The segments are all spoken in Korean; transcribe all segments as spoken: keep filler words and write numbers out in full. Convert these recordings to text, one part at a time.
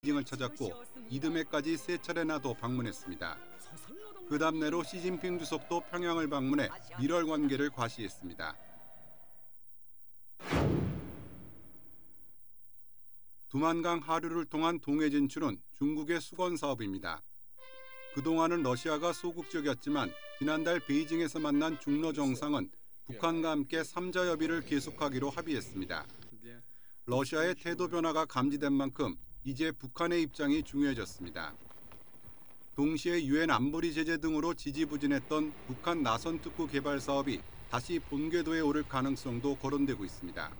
베이징을 찾았고 이듬해까지 세 차례나도 방문했습니다. 그 답례로 시진핑 주석도 평양을 방문해 밀월 관계를 과시했습니다. 두만강 하류를 통한 동해 진출은 중국의 수건 사업입니다. 그동안은 러시아가 소극적이었지만 지난달 베이징에서 만난 중러 정상은 북한과 함께 삼자 협의를 계속하기로 합의했습니다. 러시아의 태도 변화가 감지된 만큼 이제 북한의 입장이 중요해졌습니다. 동시에 유엔 안보리 제재 등으로 지지부진했던 북한 나선 특구 개발 사업이 다시 본궤도에 오를 가능성도 거론되고 있습니다.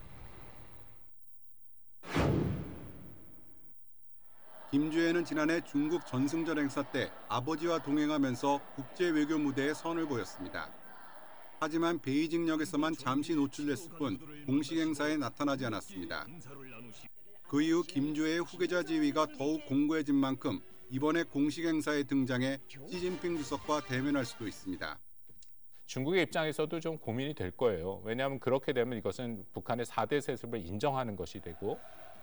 김주애는 지난해 중국 전승절 행사 때 아버지와 동행하면서 국제 외교 무대에 선을 보였습니다. 하지만 베이징역에서만 잠시 노출됐을 뿐 공식 행사에 나타나지 않았습니다. 그 이후 김주애의 후계자 지위가 더욱 공고해진 만큼 이번에 공식 행사에 등장해 시진핑 주석과 대면할 수도 있습니다. 중국의 입장에서도 좀 고민이 될 거예요. 왜냐하면 그렇게 되면 이것은 북한의 사 대 세습을 인정하는 것이 되고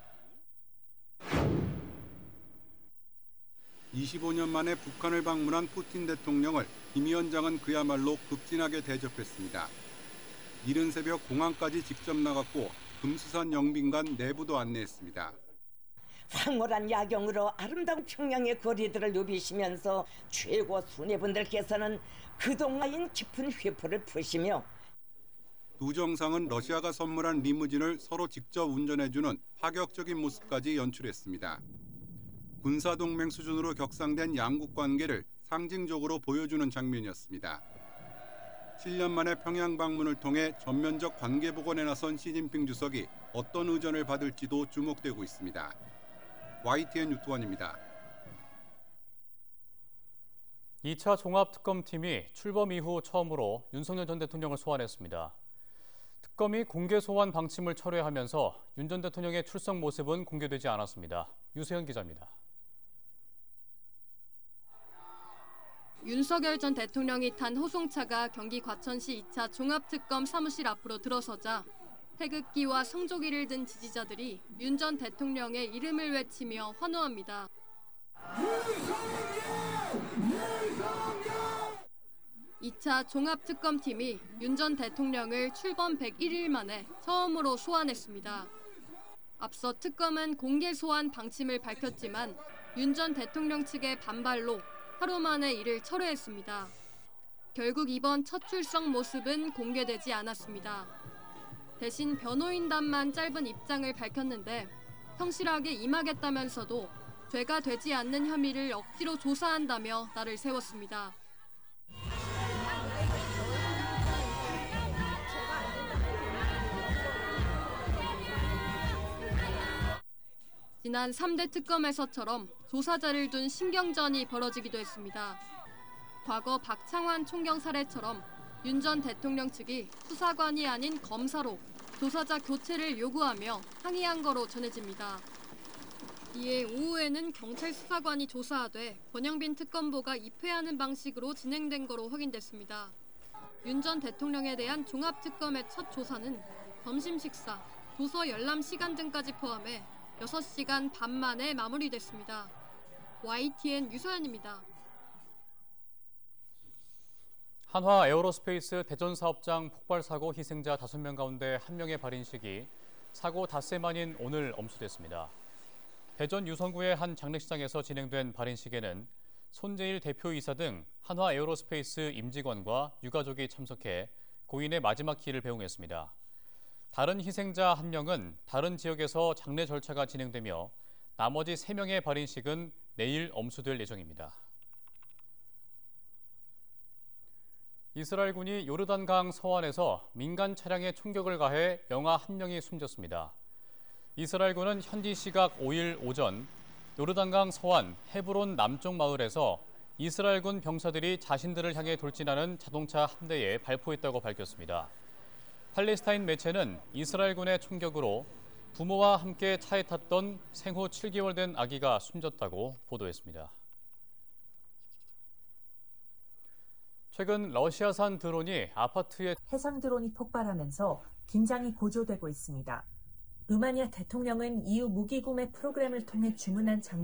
이십오 년 만에 북한을 방문한 푸틴 대통령을 김 위원장은 그야말로 극진하게 대접했습니다. 이른 새벽 공항까지 직접 나갔고 금수산 영빈관 내부도 안내했습니다. 황홀한 야경으로 아름다운 평양의 거리들을 누비시면서 최고 수뇌분들께서는 그동안 깊은 회포를 푸시며 두 정상은 러시아가 선물한 리무진을 서로 직접 운전해주는 파격적인 모습까지 연출했습니다. 군사동맹 수준으로 격상된 양국 관계를 상징적으로 보여주는 장면이었습니다. 칠 년 만에 평양 방문을 통해 전면적 관계 복원에 나선 시진핑 주석이 어떤 의전을 받을지도 주목되고 있습니다. 와이티엔 유튜원입니다. 이 차 종합특검팀이 출범 이후 처음으로 윤석열 전 대통령을 소환했습니다. 특검이 공개 소환 방침을 철회하면서 윤 전 대통령의 출석 모습은 공개되지 않았습니다. 유세현 기자입니다. 윤석열 전 대통령이 탄 호송차가 경기 과천시 이 차 종합특검 사무실 앞으로 들어서자 태극기와 성조기를 든 지지자들이 윤 전 대통령의 이름을 외치며 환호합니다. 이 차 종합특검팀이 윤 전 대통령을 출범 백일 일 만에 처음으로 소환했습니다. 앞서 특검은 공개 소환 방침을 밝혔지만 윤 전 대통령 측의 반발로 하루 만에 이를 철회했습니다. 결국 이번 첫 출석 모습은 공개되지 않았습니다. 대신 변호인단만 짧은 입장을 밝혔는데 성실하게 임하겠다면서도 죄가 되지 않는 혐의를 억지로 조사한다며 날을 세웠습니다. 지난 삼 대 특검에서처럼 조사자를 둔 신경전이 벌어지기도 했습니다. 과거 박창환 총경 사례처럼 윤 전 대통령 측이 수사관이 아닌 검사로 조사자 교체를 요구하며 항의한 거로 전해집니다. 이에 오후에는 경찰 수사관이 조사하되 권영빈 특검보가 입회하는 방식으로 진행된 거로 확인됐습니다. 윤 전 대통령에 대한 종합특검의 첫 조사는 점심 식사, 도서 열람 시간 등까지 포함해 여섯 시간 반 만에 마무리됐습니다. 와이티엔 유서연입니다. 한화 에어로스페이스 대전 사업장 폭발 사고 희생자 다섯 명 가운데 한 명의 발인식이 사고 닷새 만인 오늘 엄수됐습니다. 대전 유성구의 한 장례식장에서 진행된 발인식에는 손재일 대표이사 등 한화 에어로스페이스 임직원과 유가족이 참석해 고인의 마지막 기를 배웅했습니다. 다른 희생자 한 명은 다른 지역에서 장례 절차가 진행되며 나머지 세 명의 발인식은 내일 엄수될 예정입니다. 이스라엘군이 요르단강 서안에서 민간 차량에 총격을 가해 영아 한 명이 숨졌습니다. 이스라엘군은 현지 시각 오 일 오전 요르단강 서안 헤브론 남쪽 마을에서 이스라엘군 병사들이 자신들을 향해 돌진하는 자동차 한 대에 발포했다고 밝혔습니다. 팔레스타인 매체는 이스라엘군의 총격으로 부모와 함께 차에 탔던 생후 칠 개월 된 아기가 숨졌다고 보도했습니다. 최근 러시아산 드론이 아파트에 해상 드론이 폭발하면서 긴장이 고조되고 있습니다. 루마니아 대통령은 이후 무기 구매 프로그램을 통해 주문한 장